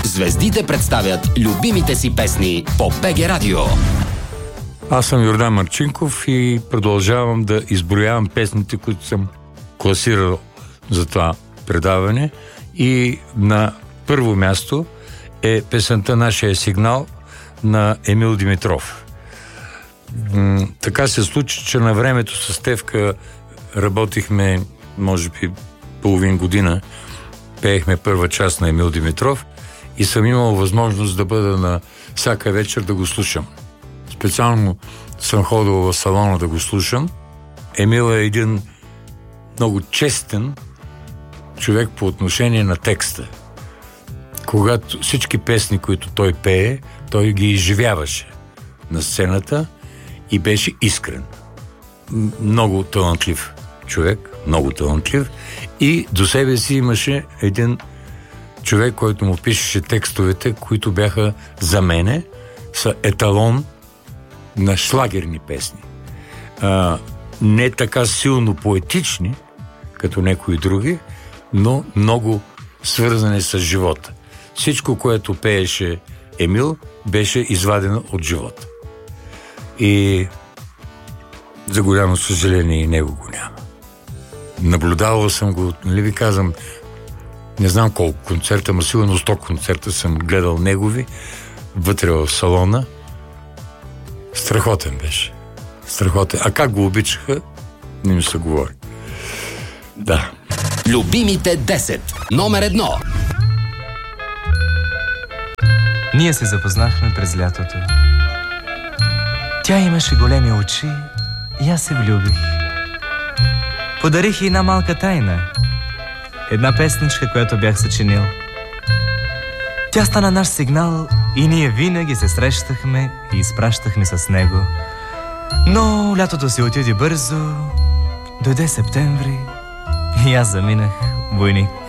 Звездите представят любимите си песни по БГ Радио. Аз съм Йордан Марчинков и продължавам да изброявам песните, които съм класирал за това предаване. И на първо място е песента "Нашия сигнал" на Емил Димитров. Така се случи, че на времето с Стефка работихме, може би, половин година. Пеехме първа част на Емил Димитров и съм имал възможност да бъда на всяка вечер да го слушам. Специално съм ходил в салона да го слушам. Емил е един много честен човек по отношение на текста. Когато всички песни, които той пее, той ги изживяваше на сцената и беше искрен. Много талантлив човек, много талантлив. И до себе си имаше един човек, който му пишеше текстовете, които бяха за мене са еталон на шлагерни песни. Не така силно поетични, като някои други, но много свързани с живота. Всичко, което пееше Емил, беше извадено от живота. И за голямо съжаление и него го няма. Наблюдавал съм го, нали ви казвам, не знам колко концерта, но сигурно 100 концерта съм гледал негови, вътре в салона. Страхотен беше. Страхотен. А как го обичаха, не ми се говори. Да. Любимите 10. Номер 1. Ние се запознахме през лятото. Тя имаше големи очи и аз се влюбих. Подарих й една малка тайна. Една песничка, която бях съчинил. Тя стана наш сигнал и ние винаги се срещахме и изпращахме с него. Но лятото си отиде бързо, дойде септември и аз заминах войник.